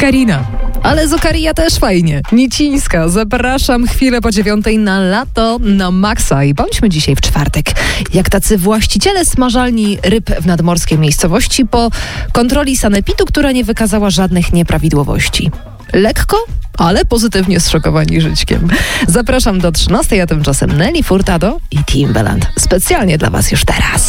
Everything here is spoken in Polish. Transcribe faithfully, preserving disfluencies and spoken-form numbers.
Karina. Ale z Okaria też fajnie. Nicińska. Zapraszam chwilę po dziewiątej na lato na maksa i bądźmy dzisiaj w czwartek. Jak tacy właściciele smażalni ryb w nadmorskiej miejscowości po kontroli sanepidu, która nie wykazała żadnych nieprawidłowości. Lekko, ale pozytywnie zszokowani żyćkiem. Zapraszam do trzynastej, a tymczasem Nelly Furtado i Timbaland. Specjalnie dla Was już teraz.